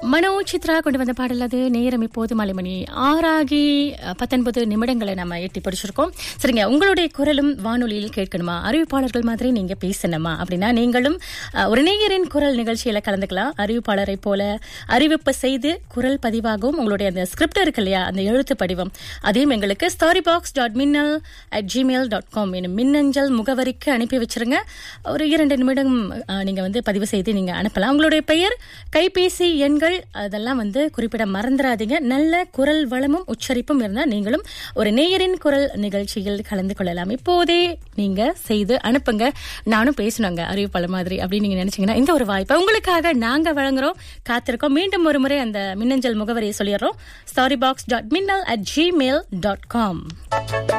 மனோ சித்ரா கொண்டு வந்த பாடல் அது. நேரம் இப்போது மாலை மணி 6:19 நிமிடங்களை நம்ம எட்டி படிச்சிருக்கோம். சரிங்க, உங்களுடைய குரலும் வானொலியில் கேட்கணுமா, அறிவிப்பாளர்கள் மாதிரி நீங்க பேசணுமா அப்படின்னா நீங்களும் ஒரு நேயரின் குரல் நிகழ்ச்சியில கலந்துக்கலாம். அறிவிப்பாளரை போல அறிவிப்பு செய்து குரல் பதிவாகவும் உங்களுடைய அந்த ஸ்கிரிப்ட் இருக்கு இல்லையா, அந்த எழுத்து படிவம் அதையும் எங்களுக்கு storybox.minnal@gmail.com என்னும் மின்னஞ்சல் முகவரிக்கு அனுப்பி வச்சிருங்க. ஒரு 2 நிமிடம் நீங்க பதிவு செய்து நீங்க அனுப்பலாம். உங்களுடைய பெயர், கைபேசி எண்கள் அதெல்லாம் குறிப்பிட மறந்துடாதீங்க. நல்ல குரல் வளமும் உச்சரிப்பும் இருந்தா நீங்களும் ஒரு நேயரின் குரல் நிகழ்ச்சியில் கலந்து கொள்ளலாம். இப்போதே நீங்க செய்து அனுப்புங்க. நானும் பேசணுங்க அறிவிப்பாளர் மாதிரி அப்படின்னு நீங்க நினைச்சீங்கன்னா இந்த ஒரு வாய்ப்பை உங்களுக்காக நாங்க வழங்குறோம். காத்திருக்கோம். மீண்டும் ஒரு முறை அந்த மின்னஞ்சல் முகவரியை சொல்லிடுறோம். storybox.minnal@gmail.com.